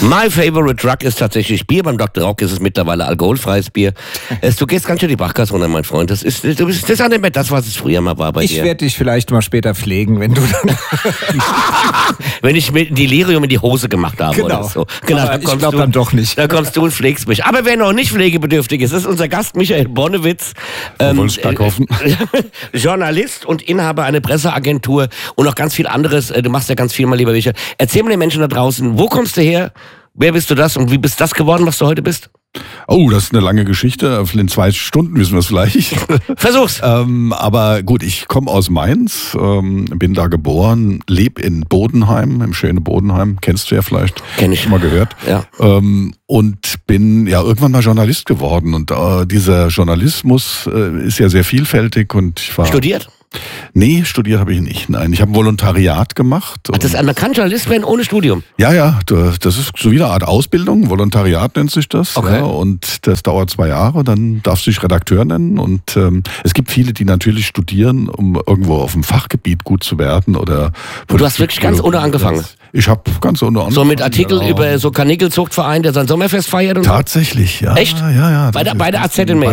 My favorite drug ist tatsächlich Bier. Beim Dr. Rauch ist es mittlerweile alkoholfreies Bier. Du gehst ganz schön die Bachgas runter, mein Freund. Das ist auch nicht mehr das, was es früher mal war bei dir. Ich werde dich vielleicht mal später pflegen, wenn du dann... Wenn ich mit Delirium in die Hose gemacht habe oder so. Genau, ich glaube dann doch nicht. Da kommst du und pflegst mich. Aber wer noch nicht pflegebedürftig ist, ist unser Gast Michael Bonnewitz. Journalist und Inhaber einer Presseagentur und noch ganz viel anderes. Du machst ja ganz viel mal, lieber Michael. Erzähl mir den Menschen da draußen, wo kommst du her? Wer bist du das und wie bist das geworden, was du heute bist? Oh, das ist eine lange Geschichte. In 2 Stunden wissen wir es vielleicht. Versuch's. Aber gut, ich komme aus Mainz, bin da geboren, lebe in Bodenheim, im schönen Bodenheim. Kennst du ja vielleicht. Kenn ich. Schon mal gehört. Ja. Und bin ja irgendwann mal Journalist geworden. Und dieser Journalismus ist ja sehr vielfältig. Und ich war... Studiert? Nee, studiert habe ich nicht. Nein, ich habe ein Volontariat gemacht. Man kann Journalist werden ohne Studium? Ja, das ist so wie eine Art Ausbildung. Volontariat nennt sich das. Okay. Ja, und das dauert 2 Jahre, dann darfst du dich Redakteur nennen. Und es gibt viele, die natürlich studieren, um irgendwo auf dem Fachgebiet gut zu werden. Oder und du hast wirklich ganz ohne angefangen? Ich habe ganz ohne angefangen. So mit Artikeln über so Kanickelzuchtverein, der sein Sommerfest feiert und tatsächlich, ja. Echt? Ja. Bei der AZ in Mainz?